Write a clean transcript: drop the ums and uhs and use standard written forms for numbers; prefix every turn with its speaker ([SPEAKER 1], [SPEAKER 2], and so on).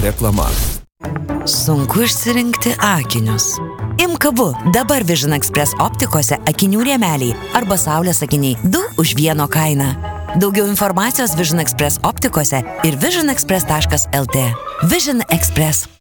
[SPEAKER 1] reklama.
[SPEAKER 2] Sunku išsirinkti akinius. Imk abu, dabar Vision Express optikose akinių rėmeliai arba saulės akiniai 2 už 1 kainą. Daugiau informacijos Vision Express optikose ir visionexpress.lt. Vision Express.